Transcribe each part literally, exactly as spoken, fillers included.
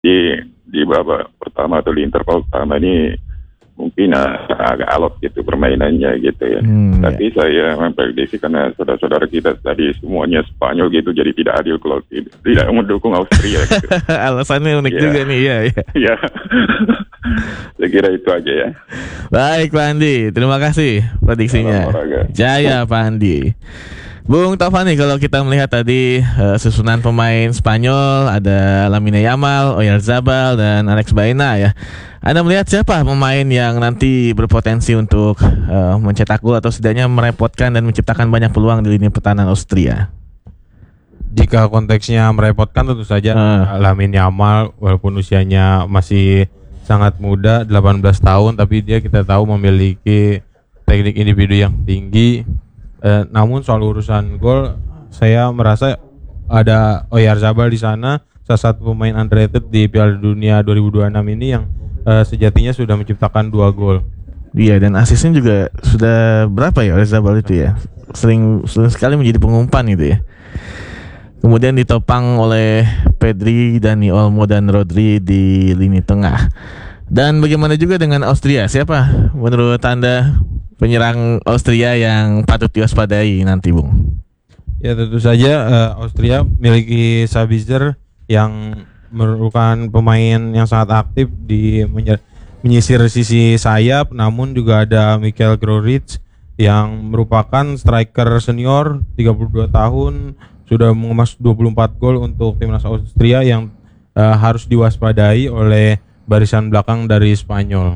di di babak pertama atau di interval pertama ini mungkin uh, agak alot gitu permainannya gitu ya. Hmm, Tapi ya. saya memprediksi karena saudara-saudara kita tadi semuanya Spanyol gitu, jadi tidak adil kalau tidak, tidak mendukung Austria gitu. Alasannya unik ya. juga nih ya. Ya. ya. Saya kira itu aja ya. Baik Pak Andi, terima kasih prediksinya. Jaya Pak Andi. Bung Taufani, kalau kita melihat tadi uh, susunan pemain Spanyol ada Lamine Yamal, Oyarzabal dan Alex Baena ya. Anda melihat siapa pemain yang nanti berpotensi untuk uh, mencetak gol atau setidaknya merepotkan dan menciptakan banyak peluang di lini pertahanan Austria? Jika konteksnya merepotkan tentu saja uh. Lamine Yamal, walaupun usianya masih sangat muda, delapan belas tahun, tapi dia kita tahu memiliki teknik individu yang tinggi. Eh, namun soal urusan gol, saya merasa ada Oyarzabal di sana, salah satu pemain underrated di Piala Dunia dua ribu dua puluh enam ini yang eh, sejatinya sudah menciptakan dua gol. Iya, dan asisnya juga sudah berapa ya Oyarzabal itu ya? Sering, sering sekali menjadi pengumpan gitu ya. Kemudian ditopang oleh Pedri, Dani Olmo dan Rodri di lini tengah. Dan bagaimana juga dengan Austria? Siapa menurut Anda penyerang Austria yang patut diwaspadai nanti, Bung? Ya tentu saja uh, Austria memiliki Sabitzer yang merupakan pemain yang sangat aktif di menyer- menyisir sisi sayap, namun juga ada Michael Groric yang merupakan striker senior tiga puluh dua tahun, sudah mengemas dua puluh empat gol untuk timnas Austria yang uh, harus diwaspadai oleh barisan belakang dari Spanyol.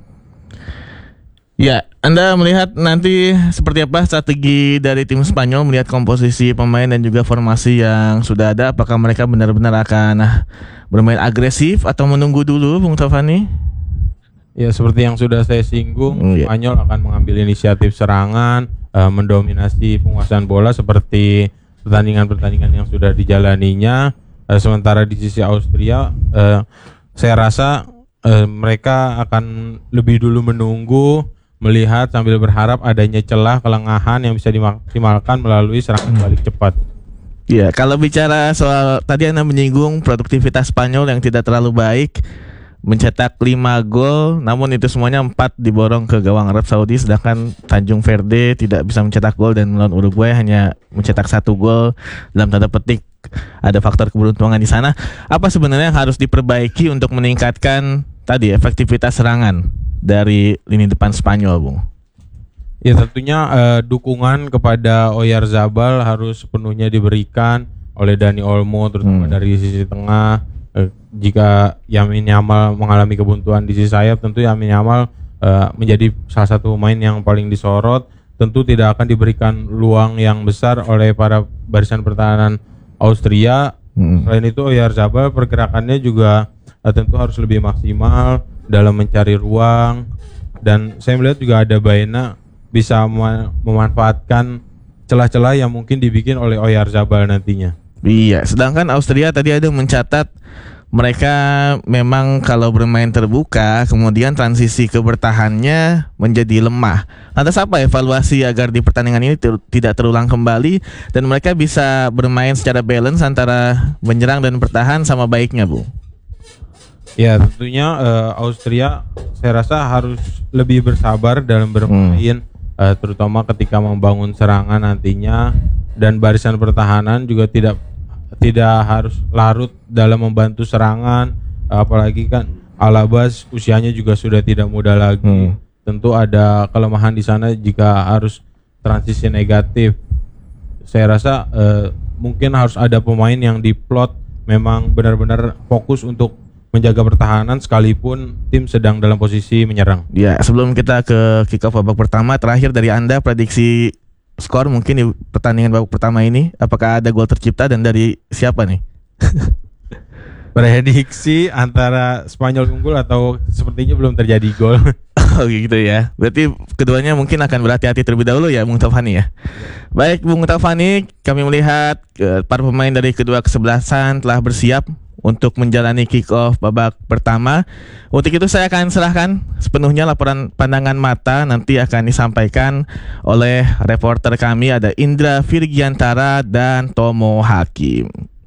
Ya, Anda melihat nanti seperti apa strategi dari tim Spanyol melihat komposisi pemain dan juga formasi yang sudah ada, apakah mereka benar-benar akan bermain agresif atau menunggu dulu, Bung Taufani? Ya, seperti yang sudah saya singgung, oh, ya. Spanyol akan mengambil inisiatif serangan, uh, mendominasi penguasaan bola seperti pertandingan-pertandingan yang sudah dijalaninya. Uh, sementara di sisi Austria, uh, saya rasa uh, mereka akan lebih dulu menunggu, melihat sambil berharap adanya celah kelengahan yang bisa dimaksimalkan melalui serangan balik cepat. Ya, kalau bicara soal tadi Anda menyinggung produktivitas Spanyol yang tidak terlalu baik, mencetak lima gol, namun itu semuanya empat diborong ke gawang Arab Saudi, sedangkan Tanjung Verde tidak bisa mencetak gol dan melawan Uruguay hanya mencetak satu gol. Dalam tanda petik ada faktor keberuntungan di sana. Apa sebenarnya yang harus diperbaiki untuk meningkatkan tadi efektivitas serangan dari lini depan Spanyol, Bung? Ya tentunya eh, dukungan kepada Oyarzabal harus sepenuhnya diberikan oleh Dani Olmo, terutama hmm. dari sisi tengah. Eh, jika Lamine Yamal mengalami kebuntuan di sisi sayap, tentu Lamine Yamal eh, menjadi salah satu pemain yang paling disorot. Tentu tidak akan diberikan luang yang besar oleh para barisan pertahanan Austria. Hmm. Selain itu Oyarzabal pergerakannya juga eh, tentu harus lebih maksimal dalam mencari ruang, dan saya melihat juga ada Baena bisa mem- memanfaatkan celah-celah yang mungkin dibikin oleh Oyarzabal nantinya. Iya, sedangkan Austria tadi ada mencatat mereka memang kalau bermain terbuka kemudian transisi ke bertahannya menjadi lemah. Lantas apa evaluasi agar di pertandingan ini ter- tidak terulang kembali dan mereka bisa bermain secara balance antara menyerang dan bertahan sama baiknya, Bu? Ya tentunya uh, Austria saya rasa harus lebih bersabar dalam bermain, hmm. uh, terutama ketika membangun serangan nantinya, dan barisan pertahanan juga tidak tidak harus larut dalam membantu serangan, uh, apalagi kan Alaba usianya juga sudah tidak muda lagi. Hmm. Tentu ada kelemahan di sana jika harus transisi negatif. Saya rasa uh, mungkin harus ada pemain yang diplot memang benar-benar fokus untuk menjaga pertahanan sekalipun tim sedang dalam posisi menyerang. Ya, sebelum kita ke kick off babak pertama, terakhir dari Anda prediksi skor mungkin di pertandingan babak pertama ini, apakah ada gol tercipta dan dari siapa nih? Prediksi antara Spanyol unggul atau sepertinya belum terjadi gol. Oh gitu ya. Berarti keduanya mungkin akan berhati-hati terlebih dahulu ya, Bung Taufani ya. Baik, Bung Taufani, kami melihat uh, para pemain dari kedua kesebelasan telah bersiap untuk menjalani kick off babak pertama. Untuk itu saya akan serahkan sepenuhnya laporan pandangan mata, nanti akan disampaikan oleh reporter kami, ada Indra Virgiantara dan Tomo Hakim.